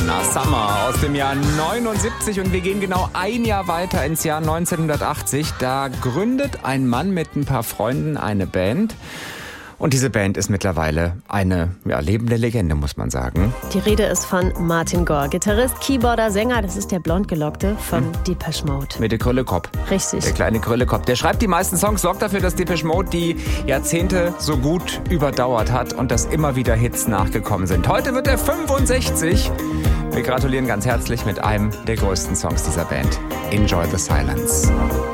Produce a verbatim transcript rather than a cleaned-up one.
Donna Summer aus dem Jahr neunundsiebzig und wir gehen genau ein Jahr weiter ins Jahr neunzehnhundertachtzig. Da gründet ein Mann mit ein paar Freunden eine Band. Und diese Band ist mittlerweile eine ja, lebende Legende, muss man sagen. Die Rede ist von Martin Gore, Gitarrist, Keyboarder, Sänger. Das ist der Blondgelockte von hm. Depeche Mode. Mit der Krüllekopf. Richtig. Der kleine Krüllekopf. Der schreibt die meisten Songs, sorgt dafür, dass Depeche Mode die Jahrzehnte so gut überdauert hat und dass immer wieder Hits nachgekommen sind. Heute wird er fünfundsechzig. Wir gratulieren ganz herzlich mit einem der größten Songs dieser Band. Enjoy the Silence.